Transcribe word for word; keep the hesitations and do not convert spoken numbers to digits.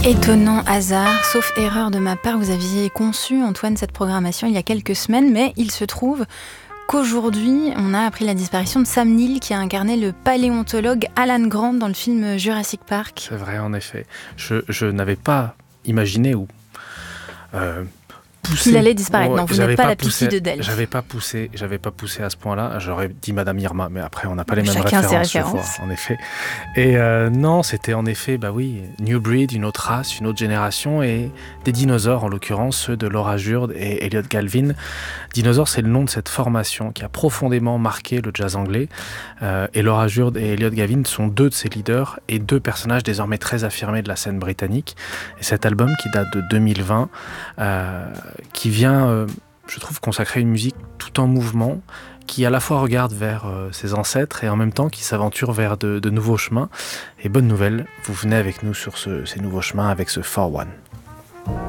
Étonnant hasard, sauf erreur de ma part, vous aviez conçu, Antoine, cette programmation il y a quelques semaines, mais il se trouve qu'aujourd'hui, on a appris la disparition de Sam Neill qui a incarné le paléontologue Alan Grant dans le film Jurassic Park. C'est vrai, en effet. Je, je n'avais pas imaginé ou... Euh, Qu'il allait disparaître. Ouais, non, vous n'êtes pas, pas la poussé, Pity de Delphes. J'avais pas poussé, j'avais pas poussé à ce point-là. J'aurais dit Madame Irma, mais après on n'a pas les mêmes Chacun références, ses références. Je vois, en effet. Et euh, non, c'était en effet, bah oui, New Breed, une autre race, une autre génération, et des dinosaures, en l'occurrence ceux de Laura Jurd et Elliot Galvin. Dinosaures, c'est le nom de cette formation qui a profondément marqué le jazz anglais. Euh, et Laura Jurd et Elliot Galvin sont deux de ses leaders et deux personnages désormais très affirmés de la scène britannique. Et cet album qui date de deux mille vingt, euh, qui vient euh, je trouve consacrer une musique tout en mouvement, qui à la fois regarde vers euh, ses ancêtres et en même temps qui s'aventure vers de, de nouveaux chemins. Et bonne nouvelle, vous venez avec nous sur ce, ces nouveaux chemins avec ce quatre one.